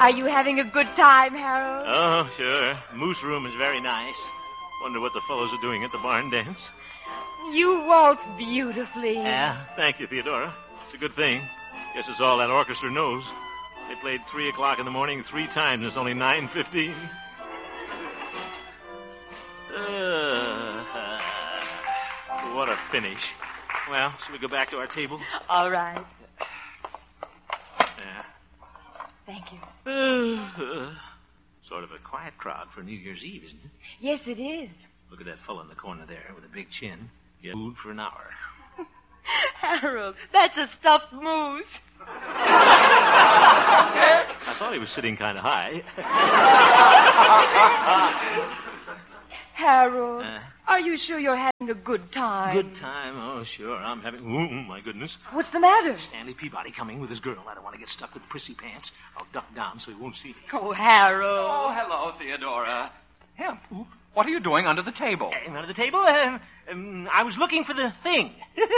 Are you having a good time, Harold? Oh, sure. Moose Room is very nice. Wonder what the fellows are doing at the barn dance. You waltz beautifully. Yeah, thank you, Theodora. It's a good thing. Guess it's all that orchestra knows. They played 3 o'clock in the morning 3 times, and it's only 9:15. What a finish. Well, shall we go back to our table? All right. Yeah. Thank you. Sort of a quiet crowd for New Year's Eve, isn't it? Yes, it is. Look at that fellow in the corner there with a big chin. He had food for an hour. Harold, that's a stuffed moose. I thought he was sitting kind of high. Harold, are you sure you're having a good time? Good time? Oh, sure. I'm having... Oh, my goodness. What's the matter? Stanley Peabody coming with his girl. I don't want to get stuck with prissy pants. I'll duck down so he won't see me. Oh, Harold. Oh, hello, Theodora. Hemp, what are you doing under the table? Under the table? I was looking for the thing.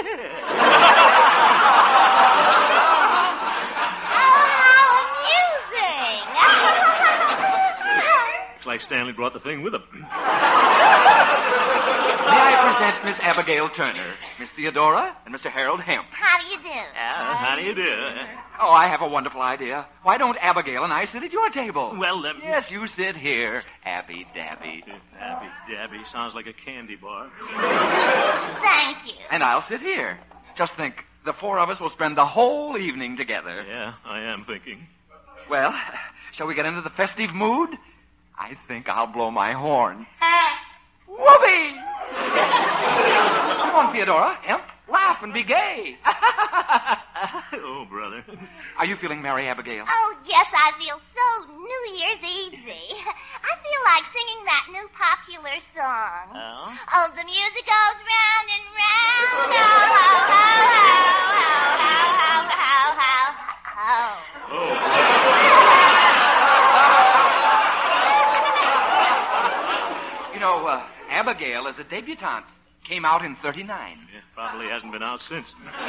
Looks like Stanley brought the thing with him. May I present Miss Abigail Turner, Miss Theodora, and Mr. Harold Hemp. How do you do? How do you do? Oh, I have a wonderful idea. Why don't Abigail and I sit at your table? Well, Yes, you sit here, Abby Dabby. Abby Dabby sounds like a candy bar. Thank you. And I'll sit here. Just think, the 4 of us will spend the whole evening together. Yeah, I am thinking. Well, shall we get into the festive mood? I think I'll blow my horn. Whoopee! Come on, Theodora, Hemp. Laugh and be gay. Oh, brother. Are you feeling merry, Abigail? Oh, yes, I feel so New Year's Eve-y. I feel like singing that new popular song. Oh? Oh, the music goes round and round. Oh, ho, ho, ho, ho, ho, ho, ho, ho, ho. Oh. You know, Abigail is a debutante. Came out in 39. Yeah, probably hasn't been out since.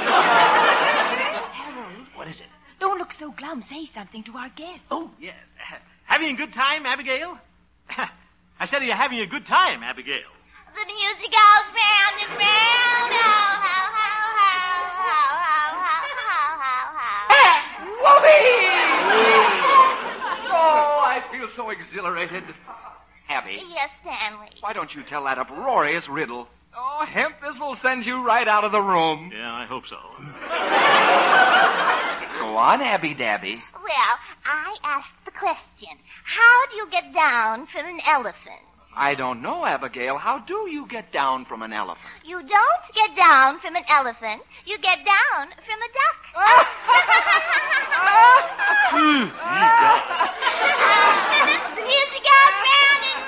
Harold, What is it? don't look so glum. Say something to our guest. Oh, yeah. Having a good time, Abigail? I said, are you having a good time, Abigail? The music goes round and round. Oh, ho, ho, ho, ho, ho, ho, ho, ho, ho. Whoopee! Oh, I feel so exhilarated. Abby, Yes, Stanley. why don't you tell that uproarious riddle? Oh, Hemp, this will send you right out of the room. Yeah, I hope so. Go on, Abby Dabby. Well, I asked the question, how do you get down from an elephant? I don't know, Abigail. How do you get down from an elephant? You don't get down from an elephant. You get down from a duck. The music goes round and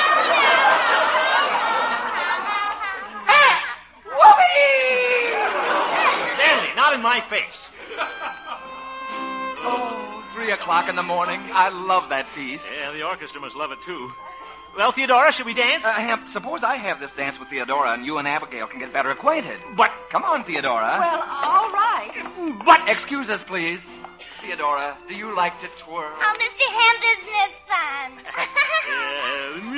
round. Stanley, not in my face. Oh, 3 o'clock in the morning. I love that piece. Yeah, the orchestra must love it, too. Well, Theodora, should we dance? Hemp, suppose I have this dance with Theodora and you and Abigail can get better acquainted. But, Come on, Theodora. Well, all right. But, excuse us, please. Theodora, do you like to twirl? Oh, Mr. Hemp, isn't it fun?